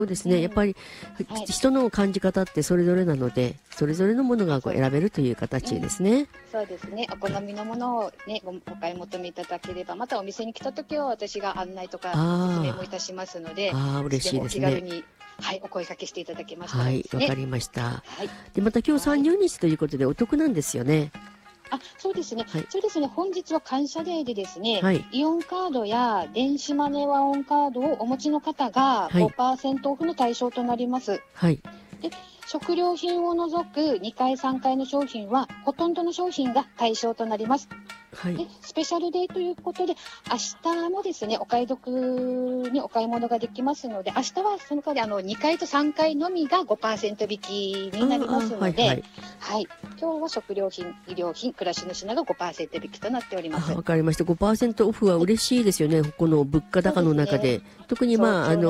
そうですね。やっぱり、人の感じ方ってそれぞれなので、それぞれのものがこう選べるという形ですね。 そうですね。お好みのものをね、お買い求めいただければ、またお店に来た時は私が案内とか説明もいたしますので、 嬉しいですね。 お気軽に、お声掛けしていただけましたらですね。 わかりました。で、また今日30日ということでお得なんですよね。 そうですね。そうですね。本日は感謝デーでですね、イオンカードや電子マネーワンオンカードをお持ちの方が 5% オフの対象となります。で、食料品を除く2階3階の商品はほとんどの商品が対象となります。で、スペシャルデーということで、明日もですね、お買い得にお買い物ができますので、明日はその代わり2階と3階のみが 5% 引きになりますので、今日は食料品、衣料品、暮らしの品が 5% 引きとなっております。 わかりました。5% オフは嬉しいですよね。この物価高の中で。特に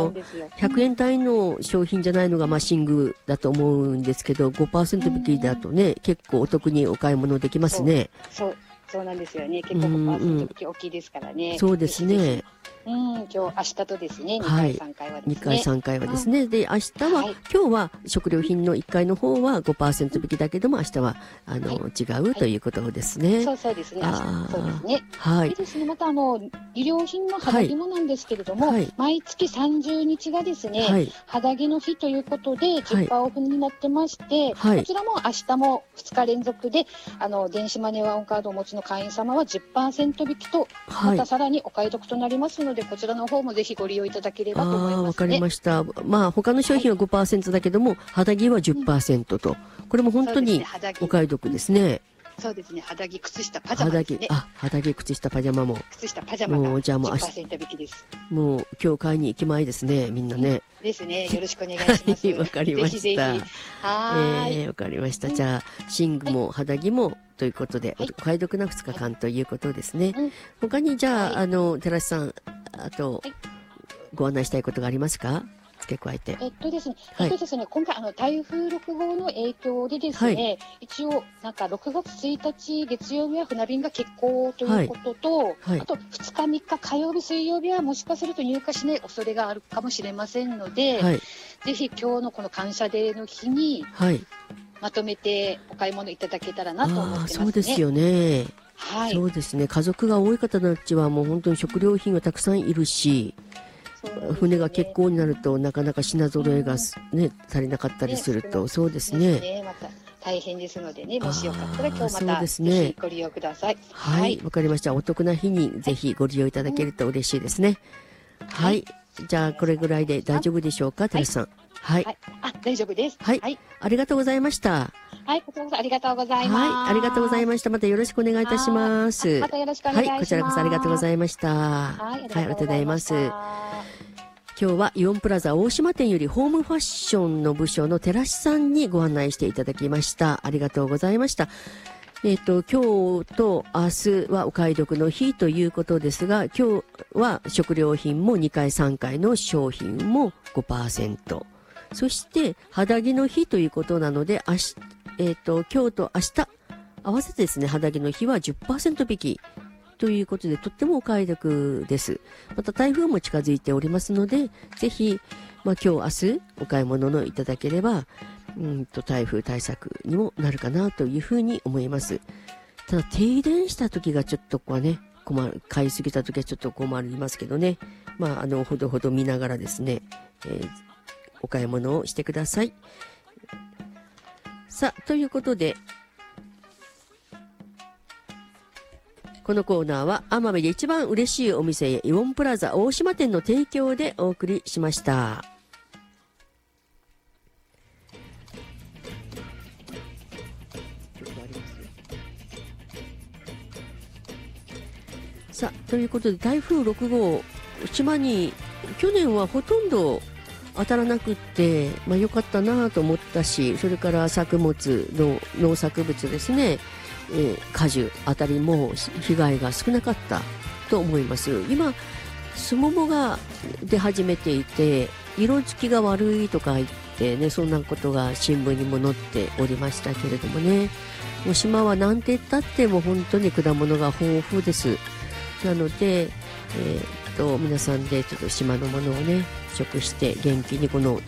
100円単位の商品じゃないのが寝具だと思うんですけど、5% 引きだとね、結構お得にお買い物できますね。 そうなんですよね。結構 5% 引き大きいですからね。 そうですね。 今日、明日とですね、2回3回はですね。 2回3回はですね。で、明日は、今日は食料品の1回の方は 5% 引きだけども、明日は、違うということですね。 そうですね。そうですね。でですね、また、衣料品の肌着もなんですけれども、毎月30日がですね、肌着の日ということで、10%オフになってまして、こちらも明日も2日連続で、電子マネーワンオンカードをお持ちの会員様は 10% 引きと、またさらにお買い得となりますので、こちらの方もぜひご利用いただければと思いますね。 わかりました。他の商品は 5% だけども、肌着は 10% と。これも本当にお買い得ですね。 そうですね。肌着、靴下、パジャマですね。 肌着、靴下、パジャマも。 靴下、パジャマが 10% 引きです。 もう今日買いに行きまいですね、みんなね。 ですね。よろしくお願いします。 わかりました。わかりました。じゃあ、寝具も肌着もということで、お買い得な2日間ということですね。他にじゃあ、寺師さん、あと、ご案内したいことがありますか？付け加えて。 ですね、今回、台風6号の影響でですね、一応、6月1日月曜日は船便が欠航ということと、あと、2日3日火曜日水曜日はもしかすると入荷しない恐れがあるかもしれませんので、ぜひ今日のこの感謝デーの日に、まとめてお買い物いただけたらなと思ってますね。 そうですよね。そうですね。家族が多い方たちはもう本当に食料品がたくさんいるし、船が欠航になるとなかなか品揃えがね、足りなかったりすると、そうですね。 また大変ですのでね、もしよかったら今日またぜひご利用ください。 わかりました。お得な日にぜひご利用いただけると嬉しいですね。じゃあこれぐらいで大丈夫でしょうか、寺さん。 大丈夫です。 ありがとうございました。 こちらこそありがとうございます。 ありがとうございました。またよろしくお願いいたします。 またよろしくお願いします。 こちらこそありがとうございました。ありがとうございます。今日はイオンプラザ大島店よりホームファッションの部署の寺師さんにご案内していただきました。ありがとうございました。今日と明日はお買い得の日ということですが、今日は食料品も2回3回の商品も 5%。そして肌着の日ということなので、今日と明日合わせてですね、肌着の日は 10% 引きということで、とってもお買い得です。また台風も近づいておりますので、ぜひ、今日明日お買い物のいただければ、台風対策にもなるかなというふうに思います。ただ停電した時がちょっと買いすぎた時はちょっと困りますけどね。ほどほど見ながらですね、お買い物をしてください。さあ、ということで、このコーナーは奄美で一番嬉しいお店イオンプラザ大島店の提供でお送りしました。さあ、ということで台風6号、島に去年はほとんど当たらなくって、良かったなと思ったし、それから作物の農作物ですね、果樹あたりも被害が少なかったと思います。今スモモが出始めていて、色付きが悪いとか言ってね、そんなことが新聞にも載っておりましたけれどもね、もう島はなんて言ったっても本当に果物が豊富です。なので、皆さんでちょっと島のものをね食して元気にこの